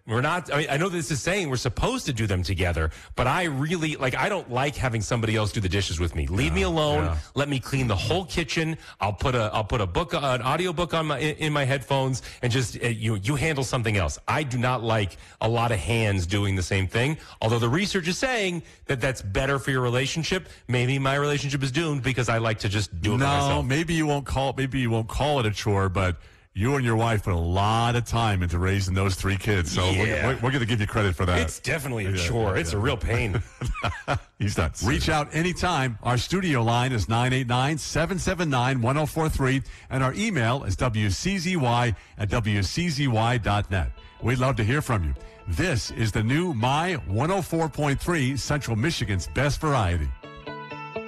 We're not, I mean, I know this is saying we're supposed to do them together, but I really, I don't like having somebody else do the dishes with me. Leave me alone. Yeah. Let me clean the whole kitchen. I'll put a book, an audio book in my headphones and just, you handle something else. I do not like a lot of hands doing the same thing. Although the research is saying that that's better for your relationship. Maybe my relationship is doomed because I like to just do it by myself. No, maybe you won't call it a chore, but you and your wife put a lot of time into raising those 3 kids, so we're going to give you credit for that. It's definitely a chore. It's a real pain. He's nuts. Reach out anytime. Our studio line is 989-779-1043, and our email is wczy@wczy.net. We'd love to hear from you. This is the new My 104.3 Central Michigan's Best Variety.